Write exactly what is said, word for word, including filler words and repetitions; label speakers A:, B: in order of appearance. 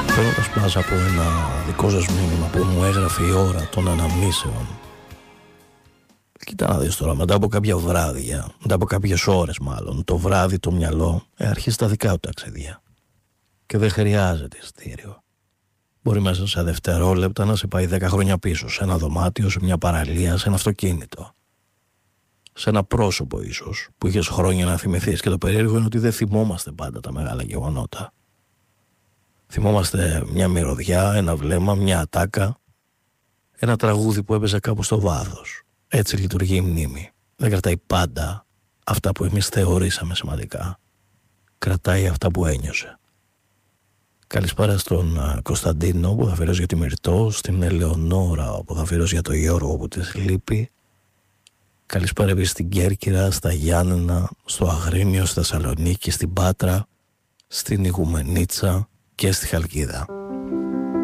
A: Παίρνοντας πάσα από ένα δικό σας μήνυμα που μου έγραφε η ώρα των αναμνήσεων. Κοίτα να δεις τώρα, μετά από κάποια βράδια, μετά από κάποιες ώρες μάλλον, το βράδυ το μυαλό ε, αρχίζει τα δικά του ταξίδια. Και δεν χρειάζεται εισιτήριο. Μπορεί μέσα σε δευτερόλεπτα να σε πάει δέκα χρόνια πίσω, σε ένα δωμάτιο, σε μια παραλία, σε ένα αυτοκίνητο. Σε ένα πρόσωπο ίσως, που είχες χρόνια να θυμηθείς, και το περίεργο είναι ότι δεν θυμόμαστε πάντα τα μεγάλα γεγονότα. Θυμόμαστε μια μυρωδιά, ένα βλέμμα, μια ατάκα, ένα τραγούδι που έπαιζε κάπου στο βάθος. Έτσι λειτουργεί η μνήμη. Δεν κρατάει πάντα αυτά που εμείς θεωρήσαμε σημαντικά. Κρατάει αυτά που ένιωσε. Καλησπέρα στον Κωνσταντίνο που θα αφιερώσει για τη Μυρτώ, στην Ελεονόρα που θα αφιερώσει για τον Γιώργο που της λείπει. Καλησπέρα επίσης στην Κέρκυρα, στα Γιάννενα, στο Αγρίνιο, στη Θεσσαλονίκη, στην Πάτρα, στην Ιγουμενίτσα και στη Χαλκίδα.